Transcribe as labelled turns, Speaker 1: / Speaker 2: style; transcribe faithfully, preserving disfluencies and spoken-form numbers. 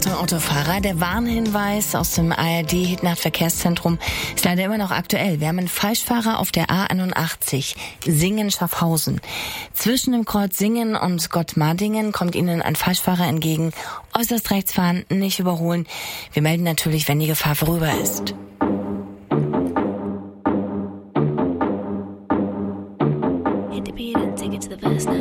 Speaker 1: Achtung Autofahrer, der Warnhinweis aus dem A R D-Hitnacht-Verkehrszentrum ist leider immer noch aktuell. Wir haben einen Falschfahrer auf der A einundachtzig, Singen-Schaffhausen. Zwischen dem Kreuz Singen und Gottmardingen kommt Ihnen ein Falschfahrer entgegen. Äußerst rechts fahren, nicht überholen. Wir melden natürlich, wenn die Gefahr vorüber ist.
Speaker 2: Hit the beat and take it to the best.